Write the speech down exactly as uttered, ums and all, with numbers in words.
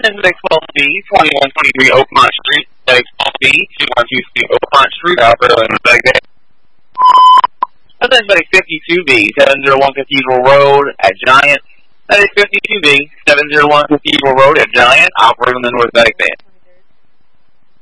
Synthetic twelve B, twenty-one twenty-three Oakmont Street. Synthetic twelve B, twenty-one twenty-three Oakmont Street, operator in the Baghdad. Synthetic fifty-two B, seven oh one Cathedral Road at Giant. Synthetic fifty-two B, seven oh one Cathedral Road at Giant, operator in the North Baghdad.